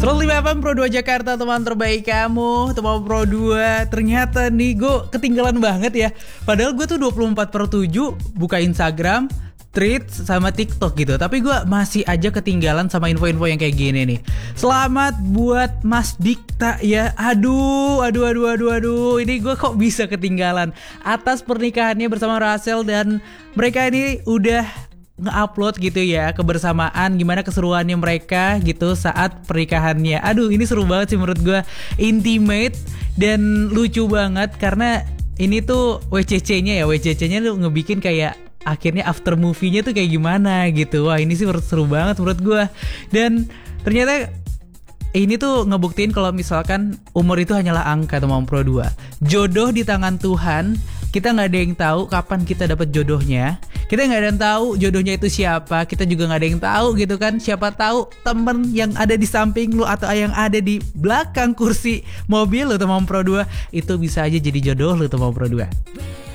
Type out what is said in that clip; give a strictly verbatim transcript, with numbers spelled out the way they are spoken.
seratus lima F M Pro dua Jakarta, teman terbaik kamu, teman Pro dua. Ternyata nih gue ketinggalan banget ya. Padahal gue tuh dua puluh empat per tujuh buka Instagram, Threads sama TikTok gitu. Tapi gue masih aja ketinggalan sama info-info yang kayak gini nih. Selamat buat Mas Dikta ya. Aduh, aduh, aduh, aduh, aduh. Ini gue kok bisa ketinggalan atas pernikahannya bersama Rachel. Dan mereka ini udah nge-upload gitu ya kebersamaan, gimana keseruannya mereka gitu saat pernikahannya. Aduh, ini seru banget sih menurut gue, intimate dan lucu banget. Karena ini tuh W C C-nya ya, W C C-nya tuh ngebikin kayak akhirnya after movie-nya tuh kayak gimana gitu. Wah, ini sih seru banget menurut gue. Dan ternyata ini tuh ngebuktiin kalau misalkan umur itu hanyalah angka, teman Pro dua. Jodoh di tangan Tuhan. Kita gak ada yang tahu kapan kita dapat jodohnya. Kita gak ada yang tahu jodohnya itu siapa. Kita juga gak ada yang tahu gitu kan. Siapa tahu temen yang ada di samping lu atau yang ada di belakang kursi mobil lu, teman Pro dua, itu bisa aja jadi jodoh lu, teman Pro dua.